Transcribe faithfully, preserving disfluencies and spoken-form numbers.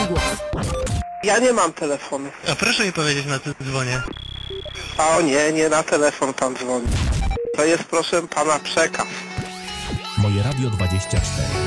głos. Ja nie mam telefonu. A proszę mi powiedzieć, na co dzwonię. A o nie, nie na telefon pan dzwoni. To jest, proszę pana, przekaz. Moje Radio dwadzieścia cztery.